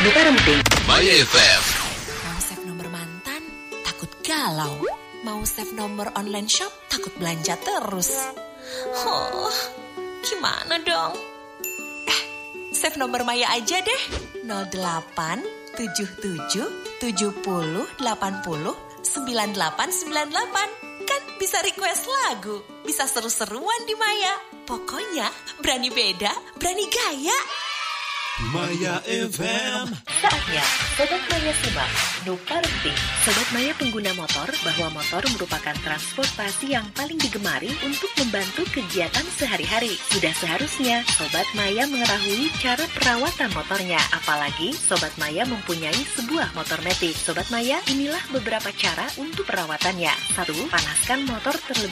Parenting. Maya FM. Mau save nomor mantan, takut galau. Mau save nomor online shop, takut belanja terus. Gimana dong? Save nomor Maya aja deh. 08 77 70 80 9898. Kan bisa request lagu, bisa seru-seruan di Maya. Pokoknya berani beda, berani gaya. Maya FM. Saatnya Sobat Maya simak No Parenting. Sobat Maya pengguna motor, bahwa motor merupakan transportasi yang paling digemari untuk membantu kegiatan sehari-hari. Sudah seharusnya Sobat Maya mengetahui cara perawatan motornya. Apalagi Sobat Maya mempunyai sebuah motor metik. Sobat Maya, inilah beberapa cara untuk perawatannya. 1. Panaskan motor terlebih